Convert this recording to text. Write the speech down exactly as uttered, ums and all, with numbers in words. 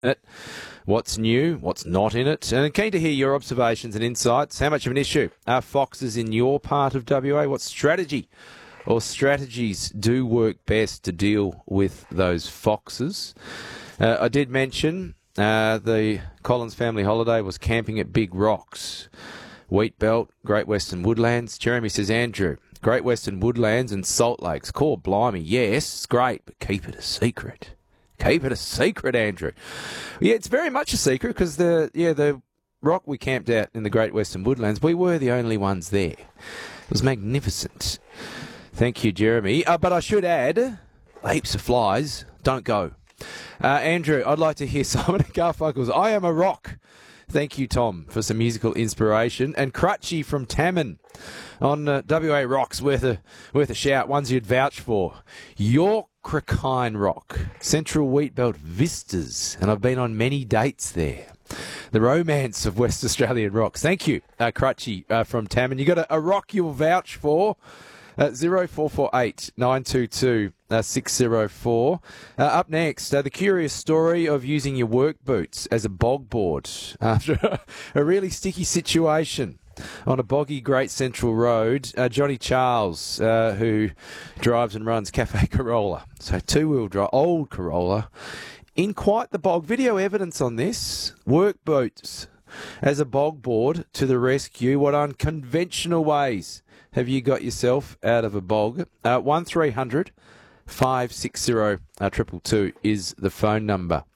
it, what's new, what's not in it, and keen to hear your observations and insights. How much of an issue are foxes in your part of W A? What strategy or strategies do work best to deal with those foxes? Uh, I did mention uh, the Collins family holiday was camping at Big Rocks, Wheat Belt, Great Western Woodlands. Jeremy says, Andrew, Great Western Woodlands and Salt Lakes. Core blimey, yes, it's great, but keep it a secret. Keep it a secret, Andrew. Yeah, it's very much a secret because the yeah the rock we camped at in the Great Western Woodlands, we were the only ones there. It was magnificent. Thank you, Jeremy. Uh, but I should add, heaps of flies, don't go. Uh, Andrew, I'd like to hear Simon and Garfunkel's I Am a Rock. Thank you, Tom, for some musical inspiration. And Crutchy from Tamman on uh, W A Rocks, worth a, worth a shout, ones you'd vouch for. Yorkrakine Rock, Central Wheatbelt Vistas, and I've been on many dates there. The romance of West Australian rocks. Thank you, uh, Crutchy uh, from Tamman. You got a, a rock you'll vouch for? Uh, zero four four eight nine two two six zero four. Uh, up next, uh, the curious story of using your work boots as a bog board after a really sticky situation on a boggy Great Central Road. Uh, Johnny Charles, uh, who drives and runs Cafe Corolla, so two-wheel drive, old Corolla, in quite the bog. Video evidence on this. Work boots as a bog board to the rescue. What unconventional ways have you got yourself out of a bog? Uh, one three hundred five six zero two two two is the phone number.